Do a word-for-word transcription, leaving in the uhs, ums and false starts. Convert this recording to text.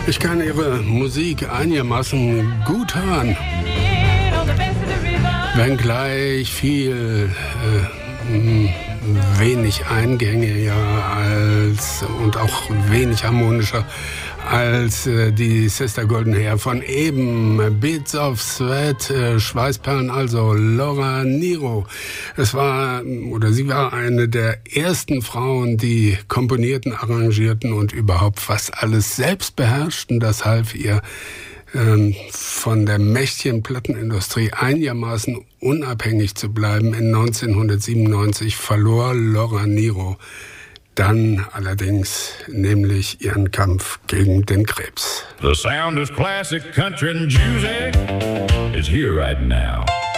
Ich kann ihre Musik einigermaßen gut hören, wenngleich viel äh, wenig eingängiger als und auch wenig harmonischer als äh, die Sister Golden Hair von eben. Beats of Sweat, äh, Schweißperlen, also Laura Nyro. Es war, oder sie war eine der ersten Frauen, die komponierten, arrangierten und überhaupt fast alles selbst beherrschten. Das half ihr, ähm, von der mächtigen Plattenindustrie einigermaßen unabhängig zu bleiben. In neunzehnhundertsiebenundneunzig verlor Laura Nyro dann allerdings nämlich ihren Kampf gegen den Krebs. The sound of classic country music is here right now.